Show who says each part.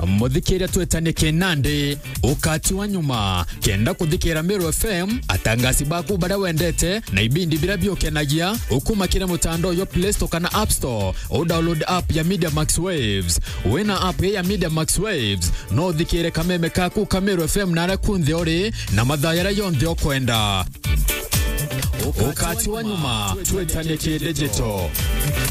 Speaker 1: muthikira twetanike nandi ukati wa nyuma kenda kuthikira Meru FM atangasi baku bara wendete na ibindi bila biokenagia ukumakira mutandao yo Play Store kana App Store o download app ya Media Max Waves. Wena app ya Media Max Waves no thikire kameme kaku Meru FM nara kunthi ori na mathayara yonthe okwenda ukati wa nyuma twetanike digital.